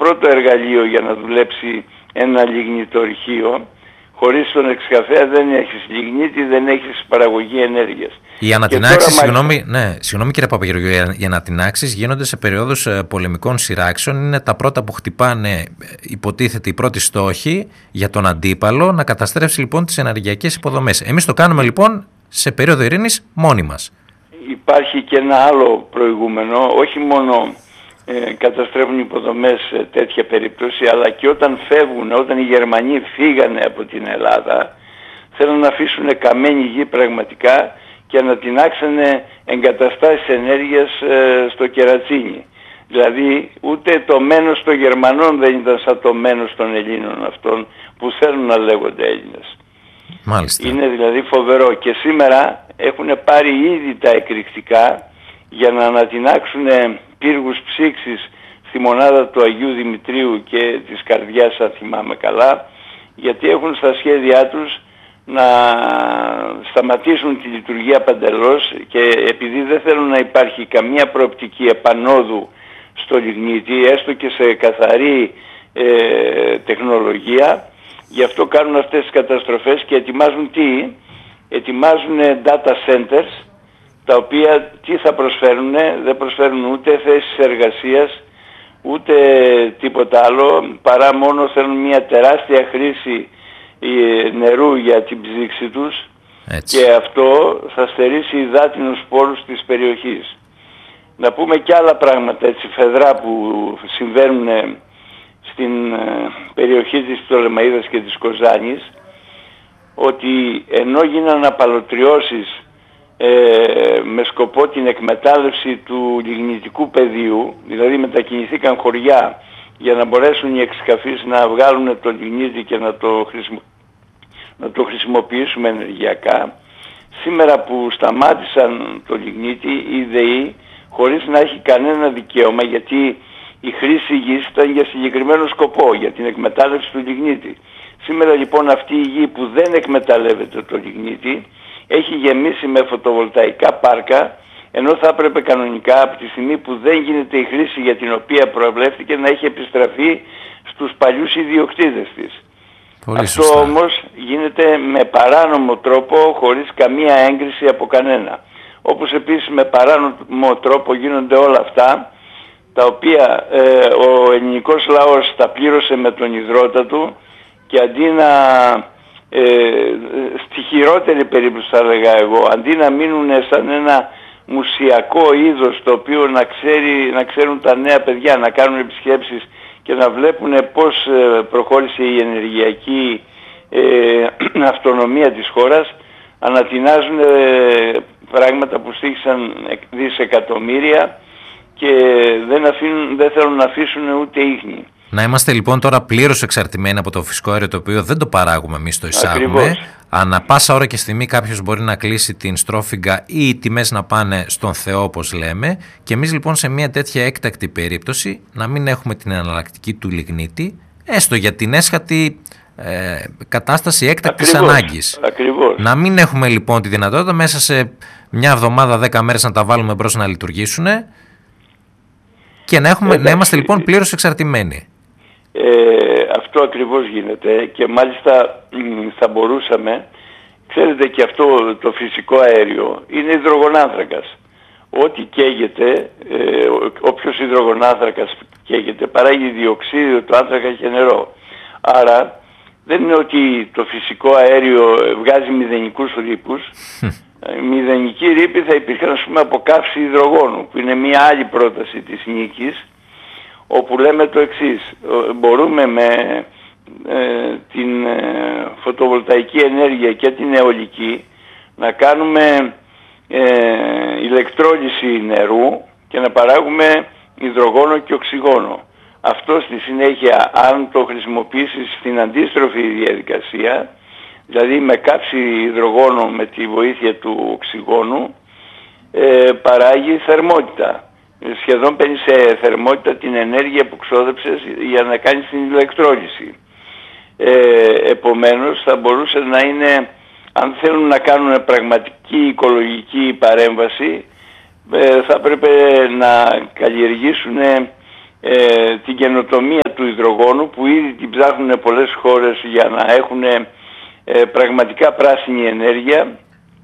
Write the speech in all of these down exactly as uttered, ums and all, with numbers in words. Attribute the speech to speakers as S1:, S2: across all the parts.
S1: πρώτο εργαλείο για να δουλέψει ένα λιγνητορυχείο. Χωρίς τον εξκαφέα δεν έχεις λιγνίτη, δεν έχεις παραγωγή ενέργειας.
S2: Οι ανατινάξεις, συγγνώμη, ναι, συγγνώμη κύριε Παπαγεωργίου, οι ανατινάξεις γίνονται σε περίοδους πολεμικών σειράξεων. Είναι τα πρώτα που χτυπάνε, υποτίθεται, οι πρώτοι στόχοι για τον αντίπαλο να καταστρέψει λοιπόν τις ενεργειακές υποδομές. Εμείς το κάνουμε λοιπόν σε περίοδο ειρήνης μόνοι μας. Υπάρχει και ένα άλλο προηγούμενο, όχι μόνο ε, καταστρέφουν υποδομές σε τέτοια περίπτωση, αλλά και όταν φεύγουν, όταν οι Γερμανοί φύγανε από την Ελλάδα, θέλουν να αφήσουν καμένη γη πραγματικά και να τεινάξανε εγκαταστάσεις ενέργειας ε, στο Κερατσίνι. Δηλαδή ούτε το μένος των Γερμανών δεν ήταν σαν το μένος των Ελλήνων αυτών που θέλουν να λέγονται Έλληνες. Μάλιστα. Είναι δηλαδή φοβερό και σήμερα έχουν πάρει ήδη τα εκρηκτικά για να ανατινάξουν πύργους ψήξης στη μονάδα του Αγίου Δημητρίου και της Καρδιάς, αν θυμάμαι καλά, γιατί έχουν στα σχέδιά τους να σταματήσουν τη λειτουργία παντελώς και επειδή δεν θέλουν να υπάρχει καμία προοπτική επανόδου στο λιγνίτη, έστω και σε καθαρή ε, τεχνολογία, γι' αυτό κάνουν αυτές τις καταστροφές και ετοιμάζουν τι? Ετοιμάζουν data centers, τα οποία τι θα προσφέρουν? Δεν προσφέρουν ούτε θέσεις εργασίας, ούτε τίποτα άλλο, παρά μόνο θέλουν μια τεράστια χρήση νερού για την ψήξη τους. Έτσι. Και αυτό θα στερήσει υδάτινους πόρους της περιοχής. Να πούμε και άλλα πράγματα, έτσι, φεδρά που συμβαίνουν στην περιοχή της Πτολεμαΐδας και της Κοζάνης, ότι ενώ γίνανε απαλωτριώσεις ε, με σκοπό την εκμετάλλευση του λιγνητικού πεδίου, δηλαδή μετακινηθήκαν χωριά για να μπορέσουν οι εξκαφείς να βγάλουν το λιγνίτη και να το, χρησιμο... να το χρησιμοποιήσουμε ενεργειακά, σήμερα που σταμάτησαν το λιγνίτη, η ΔΕΗ, χωρίς να έχει κανένα δικαίωμα, γιατί η χρήση γης ήταν για συγκεκριμένο σκοπό, για την εκμετάλλευση του λιγνίτη. Σήμερα λοιπόν αυτή η γη που δεν εκμεταλλεύεται το λιγνίτη έχει γεμίσει με φωτοβολταϊκά πάρκα, ενώ θα έπρεπε κανονικά από τη στιγμή που δεν γίνεται η χρήση για την οποία προβλέφθηκε να έχει επιστραφεί στους παλιούς ιδιοκτήτες της. Πολύ Αυτό σωστά. Όμως γίνεται με παράνομο τρόπο, χωρίς καμία έγκριση από κανένα. Όπως επίσης με παράνομο τρόπο γίνονται όλα αυτά, τα οποία ε, ο ελληνικός λαός τα πλήρωσε με τον ιδρώτα του και αντί να, ε, στη χειρότερη περίπτωση θα έλεγα εγώ, αντί να μείνουν σαν ένα μουσιακό είδος το οποίο να, ξέρει, να ξέρουν τα νέα παιδιά, να κάνουν επισκέψεις και να βλέπουν πώς προχώρησε η ενεργειακή ε, αυτονομία της χώρας, ανατινάζουν ε, πράγματα που στήχησαν δισεκατομμύρια και δεν, αφήνουν, δεν θέλουν να αφήσουν ούτε ίχνη. Να είμαστε λοιπόν τώρα πλήρως εξαρτημένοι από το φυσικό αέριο, το οποίο δεν το παράγουμε εμείς, το εισάγουμε. Ακριβώς. Ανά πάσα ώρα και στιγμή κάποιος μπορεί να κλείσει την στρόφιγγα ή οι τιμές να πάνε στον Θεό, όπως λέμε, και εμείς λοιπόν σε μια τέτοια έκτακτη περίπτωση να μην έχουμε την εναλλακτική του λιγνίτη, έστω για την έσχατη ε, κατάσταση έκτακτης Ακριβώς. ανάγκης. Ακριβώς. Να μην έχουμε λοιπόν τη δυνατότητα μέσα σε μια εβδομάδα, δέκα μέρες να τα βάλουμε μπρος να λειτουργήσουν και να, έχουμε, να είμαστε λοιπόν πλήρως εξαρτημένοι. Ε, αυτό ακριβώς γίνεται και μάλιστα μ, θα μπορούσαμε, ξέρετε, και αυτό το φυσικό αέριο είναι υδρογονάνθρακας. Ό,τι καίγεται, ε, όποιος υδρογονάνθρακας καίγεται παράγει διοξείδιο του άνθρακα και νερό. Άρα δεν είναι ότι το φυσικό αέριο βγάζει μηδενικούς ρήπους. Μηδενική ρήπη θα υπήρχαν, ας πούμε, από καύση υδρογόνου, που είναι μια άλλη πρόταση της νίκης, όπου λέμε το εξής: μπορούμε με ε, την ε, φωτοβολταϊκή ενέργεια και την αιωλική να κάνουμε ε, ηλεκτρόλυση νερού και να παράγουμε υδρογόνο και οξυγόνο. Αυτό στη συνέχεια, αν το χρησιμοποιήσεις στην αντίστροφη διαδικασία, δηλαδή με κάψη υδρογόνο με τη βοήθεια του οξυγόνου, ε, παράγει θερμότητα. Σχεδόν παίρνει σε θερμότητα την ενέργεια που ξόδεψες για να κάνεις την ηλεκτρόλυση. Ε, επομένως θα μπορούσε να είναι, αν θέλουν να κάνουν πραγματική οικολογική παρέμβαση, ε, θα πρέπει να καλλιεργήσουν ε,
S1: ε, την καινοτομία του υδρογόνου που ήδη την ψάχνουν πολλές χώρες για να έχουν ε, πραγματικά πράσινη ενέργεια,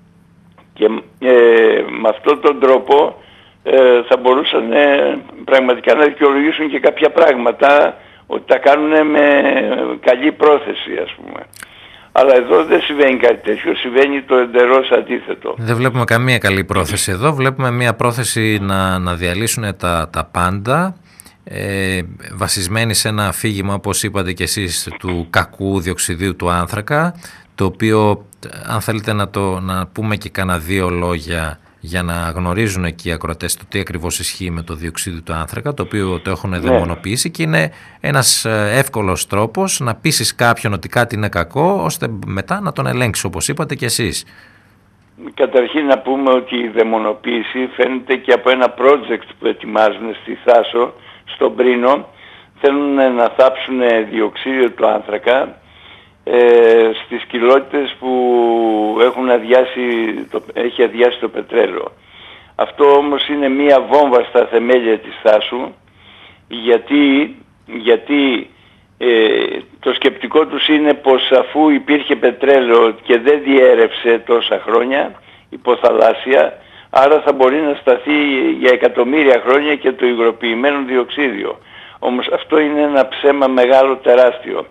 S1: και ε, με αυτόν τον τρόπο ε, θα μπορούσαν ε, πραγματικά να δικαιολογήσουν και κάποια πράγματα ότι τα κάνουν με καλή πρόθεση, ας πούμε. Αλλά εδώ δεν συμβαίνει κάτι τέτοιο, συμβαίνει το εντελώς αντίθετο.
S2: Δεν βλέπουμε καμία καλή πρόθεση εδώ, βλέπουμε μια πρόθεση να, να διαλύσουν τα, τα πάντα, ε, βασισμένη σε ένα αφήγημα, όπως είπατε και εσείς, του κακού διοξιδίου του άνθρακα, το οποίο, αν θέλετε να, το, να πούμε και κάνα δύο λόγια για να γνωρίζουν εκεί οι ακροατές το τι ακριβώς ισχύει με το διοξείδιο του άνθρακα, το οποίο το έχουν δαιμονοποιήσει, και είναι ένας εύκολος τρόπος να πείσεις κάποιον ότι κάτι είναι κακό, ώστε μετά να τον ελέγξεις, όπως είπατε και εσείς.
S1: Καταρχήν να πούμε ότι η δαιμονοποίηση φαίνεται και από ένα project που ετοιμάζουν στη Θάσο, στον Πρίνο. Θέλουν να θάψουν διοξείδιο του άνθρακα Ε, στις κοιλότητες που έχουν αδειάσει το, έχει αδειάσει το πετρέλαιο. Αυτό όμως είναι μία βόμβα στα θεμέλια της Θάσου, γιατί, γιατί ε, το σκεπτικό τους είναι πως αφού υπήρχε πετρέλαιο και δεν διέρευσε τόσα χρόνια υποθαλάσσια, άρα θα μπορεί να σταθεί για εκατομμύρια χρόνια και το υγροποιημένο διοξίδιο. Όμως αυτό είναι ένα ψέμα μεγάλο, τεράστιο.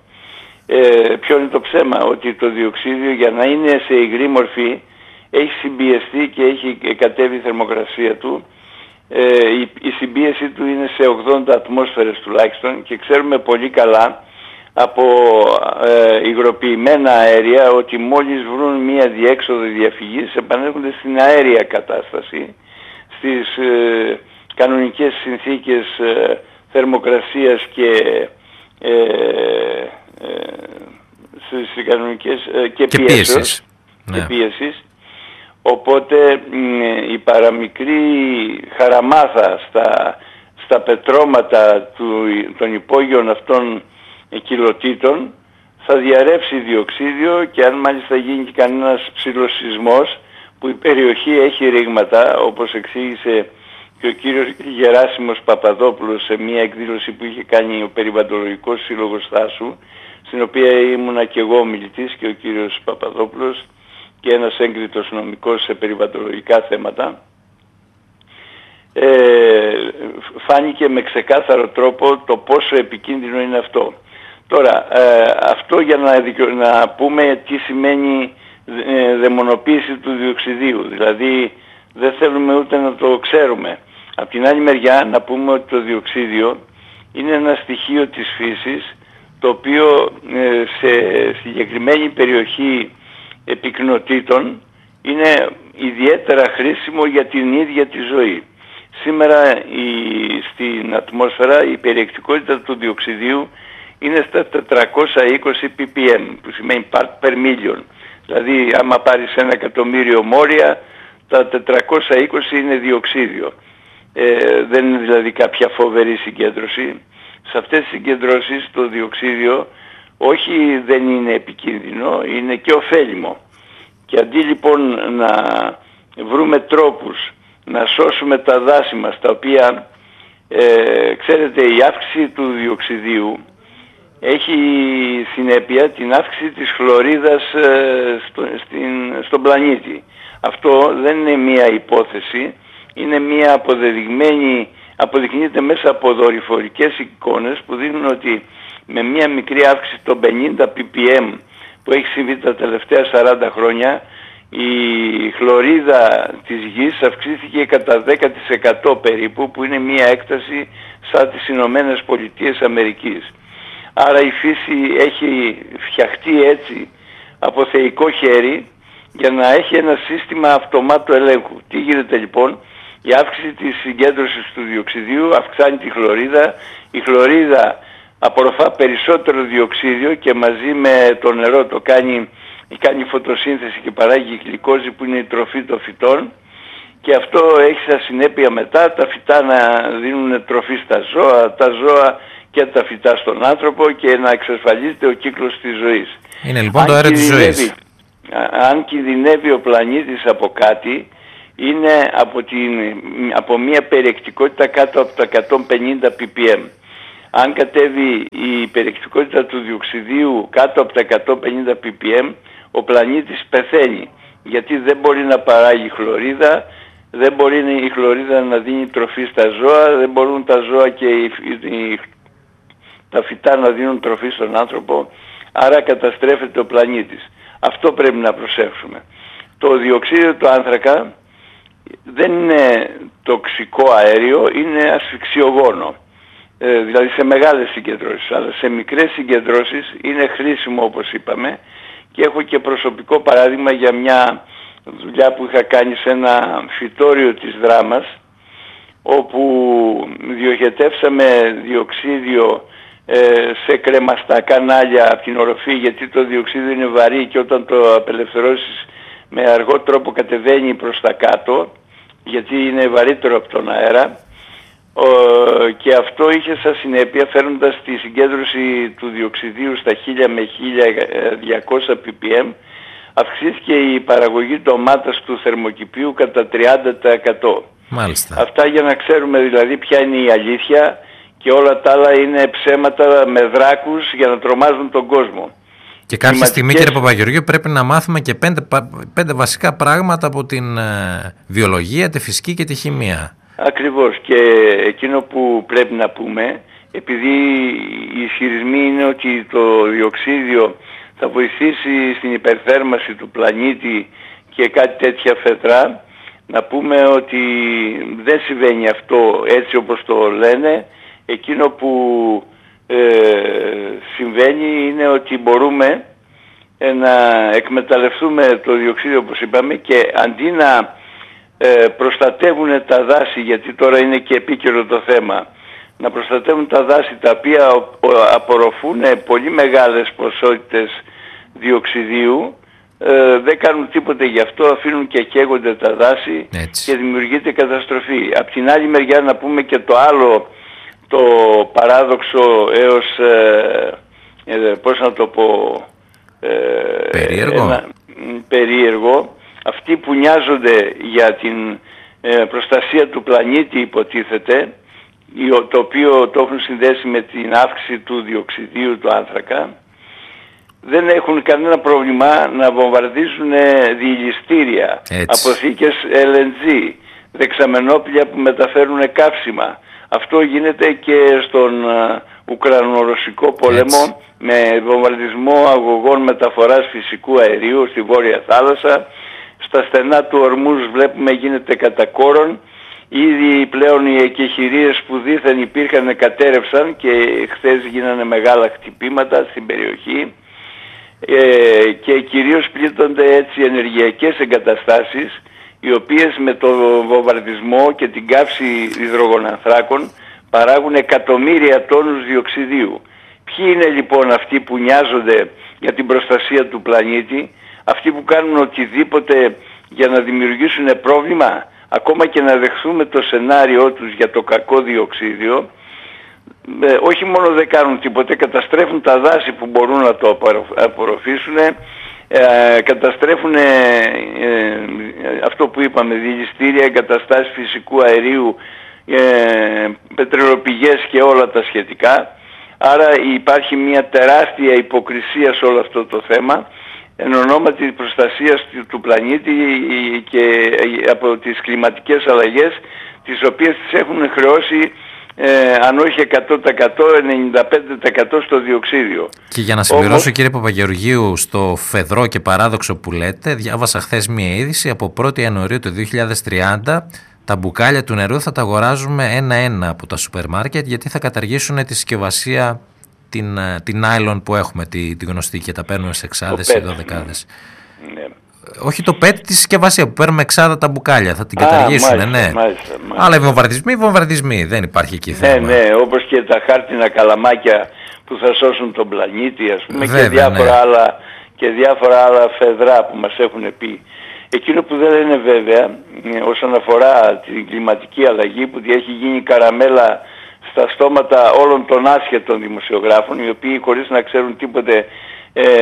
S1: Ε, ποιο είναι το ψέμα? Ότι το διοξίδιο, για να είναι σε υγρή μορφή, έχει συμπιεστεί και έχει κατέβει η θερμοκρασία του. Ε, η, η συμπίεση του είναι σε ογδόντα ατμόσφαιρες τουλάχιστον, και ξέρουμε πολύ καλά από ε, υγροποιημένα αέρια ότι μόλις βρουν μία διέξοδο διαφυγής επανέρχονται στην αέρια κατάσταση, στις ε, κανονικές συνθήκες ε, θερμοκρασίας και ε, Ε, στις κανονικές ε, και, και πίεσης, ναι. και πίεσης. Οπότε ε, η παραμικρή χαραμάθα στα, στα πετρώματα του, των υπόγειων αυτών ε, κοιλωτήτων θα διαρρεύσει διοξίδιο, και αν μάλιστα γίνει και κανένας ψηλοσεισμός, που η περιοχή έχει ρήγματα, όπως εξήγησε και ο κύριος Γεράσιμος Παπαδόπουλος σε μια εκδήλωση που είχε κάνει ο Περιβαλλοντολογικός Σύλλογος Θάσου, στην οποία ήμουνα και εγώ μιλητής και ο κύριος Παπαδόπουλος και ένας έγκριτος νομικός σε περιβαλλοντολογικά θέματα, ε, φάνηκε με ξεκάθαρο τρόπο το πόσο επικίνδυνο είναι αυτό. Τώρα, ε, αυτό για να, να πούμε τι σημαίνει ε, δαιμονοποίηση του διοξιδίου, δηλαδή δεν θέλουμε ούτε να το ξέρουμε. Απ' την άλλη μεριά να πούμε ότι το διοξίδιο είναι ένα στοιχείο της φύσης, το οποίο ε, σε συγκεκριμένη περιοχή επικνοτήτων είναι ιδιαίτερα χρήσιμο για την ίδια τη ζωή. Σήμερα η, στην ατμόσφαιρα η περιεκτικότητα του διοξιδίου είναι στα τετρακόσια είκοσι πι πι εμ, που σημαίνει part per million. Δηλαδή άμα πάρεις ένα εκατομμύριο μόρια, τα τετρακόσια είκοσι είναι διοξίδιο. Ε, δεν είναι δηλαδή κάποια φοβερή συγκέντρωση. Σε αυτές τις συγκεντρώσεις το διοξίδιο όχι δεν είναι επικίνδυνο, είναι και ωφέλιμο. Και αντί λοιπόν να βρούμε τρόπους να σώσουμε τα δάση μας, τα οποία ε, ξέρετε, η αύξηση του διοξιδίου έχει συνέπεια την αύξηση της χλωρίδας ε, στο, στην, στον πλανήτη. Αυτό δεν είναι μία υπόθεση, είναι μία αποδεδειγμένη, αποδεικνύεται μέσα από δορυφορικές εικόνες που δείχνουν ότι με μία μικρή αύξηση των πενήντα πι πι εμ που έχει συμβεί τα τελευταία σαράντα χρόνια, η χλωρίδα της γης αυξήθηκε κατά δέκα τοις εκατό περίπου, που είναι μία έκταση σαν τις Ηνωμένες Πολιτείες Αμερικής. Άρα η φύση έχει φτιαχτεί έτσι από θεϊκό χέρι για να έχει ένα σύστημα αυτομάτου ελέγχου. Τι γίνεται λοιπόν? Η αύξηση της συγκέντρωσης του διοξιδίου αυξάνει τη χλωρίδα, η χλωρίδα απορροφά περισσότερο διοξίδιο και μαζί με το νερό το κάνει, κάνει φωτοσύνθεση και παράγει γλυκόζη, που είναι η τροφή των φυτών, και αυτό έχει σαν συνέπεια μετά τα φυτά να δίνουν τροφή στα ζώα, τα ζώα και τα φυτά στον άνθρωπο, και να εξασφαλίζεται ο κύκλος της ζωής.
S2: Είναι λοιπόν αν το αέρα της ζωής.
S1: Αν κινδυνεύει ο πλανήτης από κάτι, είναι από, την, από μια περιεκτικότητα κάτω από τα εκατόν πενήντα πι πι εμ. Αν κατέβει η περιεκτικότητα του διοξιδίου κάτω από τα εκατόν πενήντα πι πι εμ, ο πλανήτης πεθαίνει, γιατί δεν μπορεί να παράγει χλωρίδα, δεν μπορεί η χλωρίδα να δίνει τροφή στα ζώα, δεν μπορούν τα ζώα και οι, οι, τα φυτά να δίνουν τροφή στον άνθρωπο, άρα καταστρέφεται ο πλανήτης. Αυτό πρέπει να προσέξουμε. Το διοξείδιο του άνθρακα δεν είναι τοξικό αέριο, είναι ασφυξιογόνο. Ε, δηλαδή σε μεγάλες συγκεντρώσεις, αλλά σε μικρές συγκεντρώσεις είναι χρήσιμο, όπως είπαμε, και έχω και προσωπικό παράδειγμα για μια δουλειά που είχα κάνει σε ένα φυτόριο της Δράμας, όπου διοχετεύσαμε διοξίδιο ε, σε κρεμαστά κανάλια από την οροφή, γιατί το διοξίδιο είναι βαρύ και όταν το απελευθερώσεις με αργό τρόπο κατεβαίνει προς τα κάτω, γιατί είναι βαρύτερο από τον αέρα, και αυτό είχε σαν συνέπεια, φέρνοντας τη συγκέντρωση του διοξιδίου στα χίλια με χίλια διακόσια πι πι εμ, αυξήθηκε η παραγωγή ντομάτας του θερμοκηπίου κατά τριάντα τοις εκατό.
S2: Μάλιστα.
S1: Αυτά για να ξέρουμε δηλαδή ποια είναι η αλήθεια, και όλα τα άλλα είναι ψέματα με δράκους για να τρομάζουν τον κόσμο.
S2: Και κάποια Κλιματικές... στιγμή, κύριε Παπαγεωργίου, πρέπει να μάθουμε και πέντε, πέντε βασικά πράγματα από την ε, βιολογία, τη φυσική και τη χημεία.
S1: Ακριβώς, και εκείνο που πρέπει να πούμε, επειδή οι ισχυρισμοί είναι ότι το διοξίδιο θα βοηθήσει στην υπερθέρμανση του πλανήτη και κάτι τέτοια φετρά, να πούμε ότι δεν συμβαίνει αυτό έτσι όπως το λένε. Εκείνο που ε, συμβαίνει είναι ότι μπορούμε ε, να εκμεταλλευτούμε το διοξίδιο, όπως είπαμε, και αντί να ε, προστατεύουν τα δάση, γιατί τώρα είναι και επίκαιρο το θέμα, να προστατεύουν τα δάση τα οποία απορροφούν πολύ μεγάλες ποσότητες διοξιδίου, ε, δεν κάνουν τίποτε γι' αυτό, αφήνουν και καίγονται τα δάση. Έτσι. Και δημιουργείται καταστροφή. Απ' την άλλη μεριά να πούμε και το άλλο, το παράδοξο έως, ε, ε, πώς να το πω, ε,
S2: περίεργο.
S1: Ένα, περίεργο, αυτοί που νοιάζονται για την ε, προστασία του πλανήτη, υποτίθεται, το οποίο το έχουν συνδέσει με την αύξηση του διοξιδίου του άνθρακα, δεν έχουν κανένα πρόβλημα να βομβαρδίζουν διηλιστήρια, αποθήκες ελ εν τζι, δεξαμενόπλια που μεταφέρουν καύσιμα. Αυτό γίνεται και στον Ουκρανο-Ρωσικό πόλεμο. Έτσι. Με βομβαρδισμό αγωγών μεταφοράς φυσικού αερίου στη Βόρεια Θάλασσα. Στα στενά του Ορμούζ βλέπουμε γίνεται κατά κόρον. Ήδη πλέον οι εκεχηρίες που δήθεν υπήρχαν κατέρευσαν και χθες γίνανε μεγάλα χτυπήματα στην περιοχή. Ε, και κυρίως πλήττονται έτσι ενεργειακές εγκαταστάσεις, οι οποίες με το βομβαρδισμό και την καύση υδρογονανθράκων παράγουν εκατομμύρια τόνους διοξιδίου. Ποιοι είναι λοιπόν αυτοί που νοιάζονται για την προστασία του πλανήτη, αυτοί που κάνουν οτιδήποτε για να δημιουργήσουν πρόβλημα, ακόμα και να δεχθούμε το σενάριό τους για το κακό διοξίδιο, ε, όχι μόνο δεν κάνουν τίποτε, καταστρέφουν τα δάση που μπορούν να το απορροφήσουν, ε, καταστρέφουν ε, ε, αυτό που είπαμε, διηλιστήρια, εγκαταστάσεις φυσικού αερίου, ε, πετρελοπηγές και όλα τα σχετικά. Άρα υπάρχει μια τεράστια υποκρισία σε όλο αυτό το θέμα, εν ονόματι της προστασίας του πλανήτη και από τις κλιματικές αλλαγές, τις οποίες τις έχουν χρεώσει, ε, αν όχι εκατό τοις εκατό, ενενήντα πέντε τοις εκατό στο διοξίδιο.
S2: Και για να συμπληρώσω, Όμως... κύριε Παπαγεωργίου, στο φεδρό και παράδοξο που λέτε, διάβασα χθες μία είδηση, από πρώτη Ιανουαρίου του δύο χιλιάδες τριάντα τα μπουκάλια του νερού θα τα αγοράζουμε ένα-ένα από τα σούπερ μάρκετ, γιατί θα καταργήσουν τη συσκευασία, την, την nylon που έχουμε, τη, τη γνωστή, και τα παίρνουμε σε εξάδες ή δωδεκάδες. Ναι. Όχι το πετ, τη συσκευασία που παίρνουμε εξάδα τα μπουκάλια, θα την καταργήσουν, ναι.
S1: Μάλιστα, μάλιστα.
S2: Αλλά οι βομβαρδισμοί, βομβαρδισμοί, δεν υπάρχει εκεί θέμα.
S1: Ναι, ναι, όπως και τα χάρτινα καλαμάκια που θα σώσουν τον πλανήτη, ας πούμε, Βέβαια, και, διάφορα ναι. άλλα, και διάφορα άλλα φεδρά που μας έχουν πει. Εκείνο που δεν είναι βέβαια, όσον αφορά την κλιματική αλλαγή, που έχει γίνει καραμέλα στα στόματα όλων των άσχετων δημοσιογράφων, οι οποίοι χωρίς να ξέρουν τίποτε ε, ε,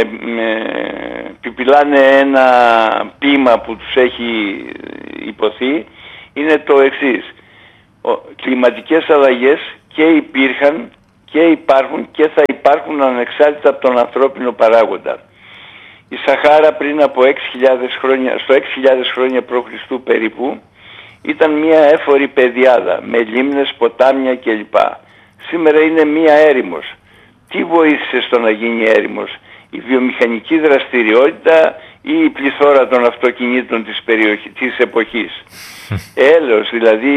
S1: πιπιλάνε ένα ποίημα που τους έχει υποθεί, είναι το εξής. Ο, κλιματικές αλλαγές και υπήρχαν και και υπάρχουν και θα υπάρχουν ανεξάρτητα από τον ανθρώπινο παράγοντα. Η Σαχάρα πριν από έξι χιλιάδες χρόνια, στο έξι χιλιάδες χρόνια π.Χ. περίπου, ήταν μια έφορη πεδιάδα με λίμνες, ποτάμια κλπ. Σήμερα είναι μια έρημος. Τι βοήθησε στο να γίνει έρημος? Η βιομηχανική δραστηριότητα ή η πληθώρα των αυτοκινήτων της, περιοχής, της εποχής? Έλεος, δηλαδή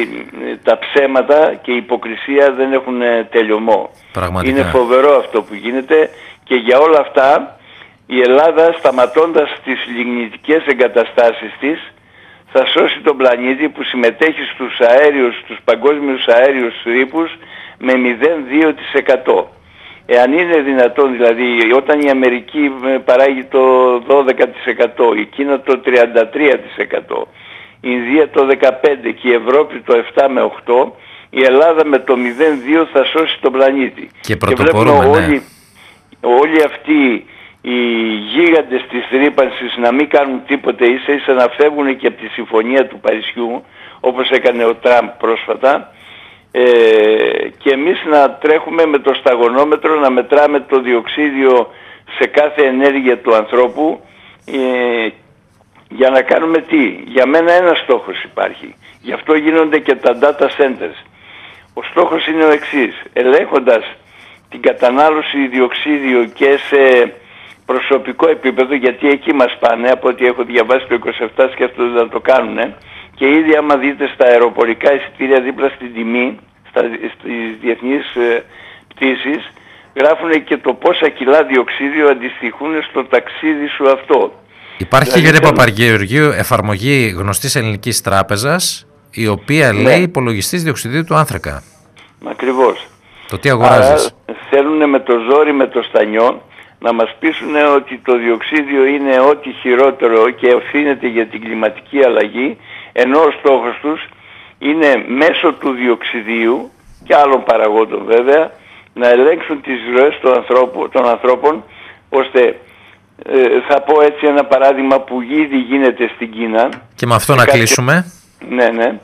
S1: τα ψέματα και η υποκρισία δεν έχουν τελειωμό.
S2: Πραγματικά.
S1: Είναι φοβερό αυτό που γίνεται, και για όλα αυτά η Ελλάδα, σταματώντας τις λιγνητικές εγκαταστάσεις της, θα σώσει τον πλανήτη που συμμετέχει στους αέριους, στους παγκόσμιους αέριους ρήπους με μηδέν κόμμα δύο τοις εκατό. Εάν είναι δυνατόν, δηλαδή όταν η Αμερική παράγει το δώδεκα τοις εκατό, η Κίνα το τριάντα τρία τοις εκατό, η Ινδία το δεκαπέντε τοις εκατό και η Ευρώπη το επτά με οκτώ τοις εκατό, η Ελλάδα με το μηδέν κόμμα δύο τοις εκατό θα σώσει τον πλανήτη.
S2: Και πρωτοπορούμε, ναι.
S1: όλοι, όλοι αυτοί οι γίγαντες της ρύπανσης να μην κάνουν τίποτε, ίσα ίσα να φεύγουν και από τη συμφωνία του Παρισιού, όπως έκανε ο Τραμπ πρόσφατα, ε, και εμείς να τρέχουμε με το σταγονόμετρο να μετράμε το διοξίδιο σε κάθε ενέργεια του ανθρώπου, ε, για να κάνουμε τι? Για μένα ένας στόχος υπάρχει. Γι' αυτό γίνονται και τα data centers. Ο στόχος είναι ο εξής: ελέγχοντας την κατανάλωση διοξίδιο και σε προσωπικό επίπεδο, γιατί εκεί μας πάνε, από ό,τι έχω διαβάσει το είκοσι επτά σκέφτονται να το κάνουν, και ήδη άμα δείτε στα αεροπορικά εισιτήρια δίπλα στην τιμή, στα, στις διεθνείς ε, πτήσεις, γράφουν και το πόσα κιλά διοξίδιο αντιστοιχούν στο ταξίδι σου αυτό.
S2: Υπάρχει,
S1: δηλαδή,
S2: κύριε Παπαγεωργίου, εφαρμογή γνωστής ελληνικής τράπεζας, η οποία, ναι, λέει υπολογιστής διοξιδίου του άνθρακα.
S1: Ακριβώς.
S2: Το τι αγοράζεις?
S1: Άρα θέλουν με το ζόρι, με το στανιό, να μας πείσουν ότι το διοξίδιο είναι ό,τι χειρότερο και ευθύνεται για την κλιματική αλλαγή, ενώ ο στόχος τους είναι μέσω του διοξιδίου και άλλων παραγόντων βέβαια να ελέγξουν τις ροές των ανθρώπων, των ανθρώπων ώστε, ε, θα πω έτσι ένα παράδειγμα που ήδη γίνεται στην Κίνα.
S2: Και με αυτό να κάθε... κλείσουμε.
S1: Ναι, ναι.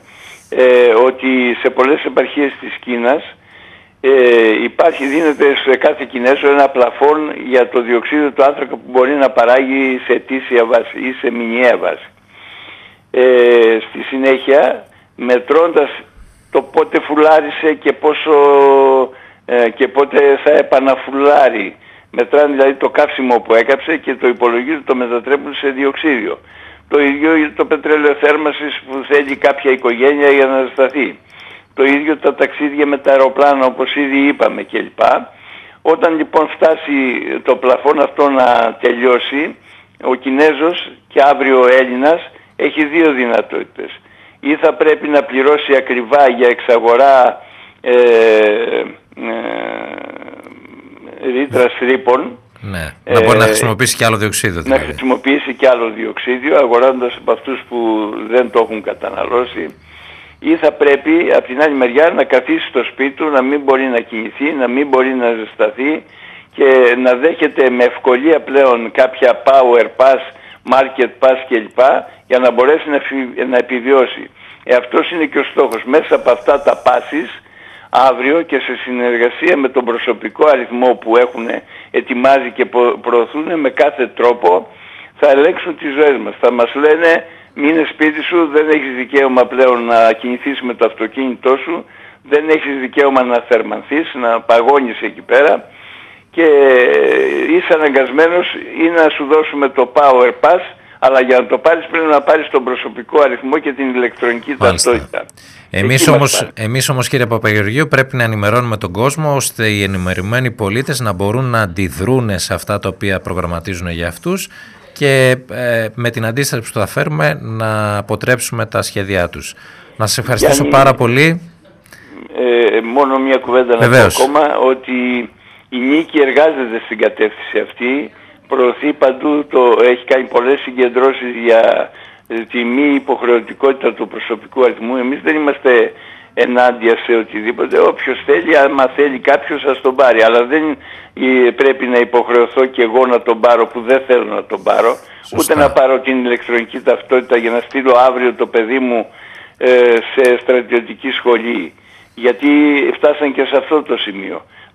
S1: Ε, ότι σε πολλές επαρχίες της Κίνας Ε, υπάρχει, δίνεται σε κάθε Κινέζο ένα πλαφόν για το διοξείδιο του άνθρακα που μπορεί να παράγει σε ετήσια βάση ή σε μηνιαία βάση. Ε, στη συνέχεια, μετρώντας το πότε φουλάρισε και πόσο ε, και πότε θα επαναφουλάρει, μετράνε δηλαδή το καύσιμο που έκαψε και το υπολογίζουν, το μετατρέπουν σε διοξείδιο. Το ίδιο το πετρέλαιο θέρμανσης που θέλει κάποια οικογένεια για να ζεσταθεί. Το ίδιο τα ταξίδια με τα αεροπλάνα, όπως ήδη είπαμε κλπ. Όταν λοιπόν φτάσει το πλαφόν αυτό να τελειώσει, ο Κινέζος και αύριο ο Έλληνας έχει δύο δυνατότητες. Ή θα πρέπει να πληρώσει ακριβά για εξαγορά ε, ε, ρήτρας ρήπων.
S2: Ναι, ε, να μπορεί να χρησιμοποιήσει και άλλο διοξείδιο. Δηλαδή.
S1: Να χρησιμοποιήσει και άλλο διοξείδιο, αγοράζοντας από αυτούς που δεν το έχουν καταναλώσει. Ή θα πρέπει από την άλλη μεριά να καθίσει στο σπίτι του, να μην μπορεί να κινηθεί, να μην μπορεί να ζεσταθεί και να δέχεται με ευκολία πλέον κάποια power pass, market pass κλπ. Για να μπορέσει να, να επιβιώσει. Ε, αυτός είναι και ο στόχος. Μέσα από αυτά τα passes αύριο και σε συνεργασία με τον προσωπικό αριθμό που έχουν ετοιμάζει και προωθούν με κάθε τρόπο, θα ελέγξουν τις ζωές μας. Θα μας λένε: μείνε σπίτι σου, δεν έχεις δικαίωμα πλέον να κινηθείς με το αυτοκίνητό σου, δεν έχεις δικαίωμα να θερμανθείς, να παγώνεις εκεί πέρα και είσαι αναγκασμένος ή να σου δώσουμε το power pass, αλλά για να το πάρεις πρέπει να πάρεις τον προσωπικό αριθμό και την ηλεκτρονική ταυτότητα.
S2: Εμείς όμως, εμείς όμως κύριε Παπαγεωργίου πρέπει να ενημερώνουμε τον κόσμο ώστε οι ενημερωμένοι πολίτες να μπορούν να αντιδρούν σε αυτά τα οποία προγραμματίζουν για αυτούς και ε, με την αντίσταση που θα φέρουμε να αποτρέψουμε τα σχέδιά τους. Να σας ευχαριστήσω Γιάννη, πάρα πολύ.
S1: Ε, μόνο μια κουβέντα να πω ακόμα, ότι η Νίκη εργάζεται στην κατεύθυνση αυτή, προωθεί παντού, το, έχει κάνει πολλές συγκεντρώσεις για τη μη υποχρεωτικότητα του προσωπικού αριθμού. Εμείς δεν είμαστε ενάντια σε οτιδήποτε. Όποιος θέλει, άμα θέλει κάποιος ας τον πάρει. Αλλά δεν πρέπει να υποχρεωθώ και εγώ να τον πάρω που δεν θέλω να τον πάρω. Σωστά. Ούτε να πάρω την ηλεκτρονική ταυτότητα για να στείλω αύριο το παιδί μου ε, σε στρατιωτική σχολή. Γιατί φτάσαν και σε αυτό το σημείο.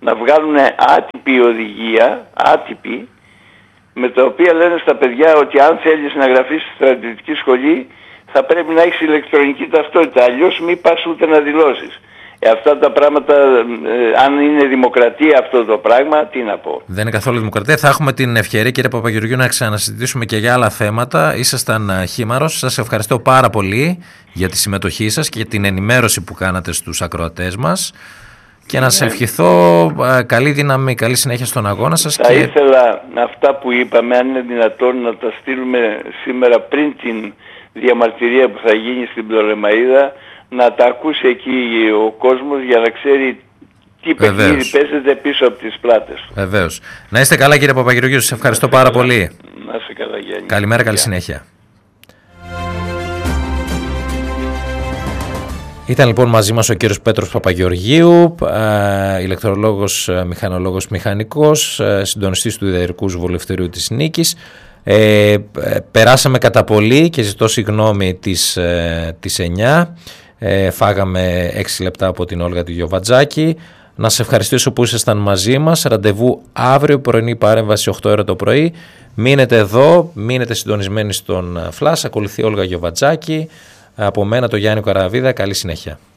S1: να βγάλουν άτυπη οδηγία, άτυπη, με τα οποία λένε στα παιδιά ότι αν θέλεις να γραφείς στη στρατιωτική σχολή θα πρέπει να έχεις ηλεκτρονική ταυτότητα, αλλιώς μην πας ούτε να δηλώσεις. Ε, αυτά τα πράγματα, ε, αν είναι δημοκρατία αυτό το πράγμα, τι να πω.
S2: Δεν είναι καθόλου δημοκρατία. Θα έχουμε την ευκαιρία, κύριε Παπαγεωργίου, να ξανασυζητήσουμε και για άλλα θέματα. Ήσασταν χήμαρος. Σας ευχαριστώ πάρα πολύ για τη συμμετοχή σας και για την ενημέρωση που κάνατε στους ακροατές μας. Και να σας ευχηθώ καλή δύναμη, καλή συνέχεια στον αγώνα σας.
S1: Θα
S2: και...
S1: ήθελα αυτά που είπαμε, αν είναι δυνατόν, να τα στείλουμε σήμερα πριν την διαμαρτυρία που θα γίνει στην Πτολεμαΐδα, να τα ακούσει εκεί ο κόσμος για να ξέρει τι παιχνίδι παίζεται πίσω από τις πλάτες του.
S2: Βεβαίως. Να είστε καλά, κύριε Παπαγεωργίου, σας ευχαριστώ πάρα
S1: καλά.
S2: πολύ.
S1: Να είστε καλά, Γιάννη.
S2: Καλημέρα, καλή συνέχεια. Ήταν λοιπόν μαζί μας ο κύριος Πέτρος Παπαγεωργίου, ηλεκτρολόγος, μηχανολόγος, μηχανικός, συντονιστής του Ιδρυτικού Βολευτηρίου της Νίκης. Ε, περάσαμε κατά πολύ και ζητώ συγγνώμη τις, τις εννιά. Ε, φάγαμε έξι λεπτά από την Όλγα του Γιοβατζάκη. Να σε ευχαριστήσω που ήσασταν μαζί μας. Ραντεβού αύριο, πρωινή παρέμβαση οκτώ ώρα το πρωί. Μείνετε εδώ, μείνετε συντονισμένοι στον Flash. Ακολουθεί Όλγα Γιοβατζάκη. Από μένα το Γιάννη Καραβίδα. Καλή συνέχεια.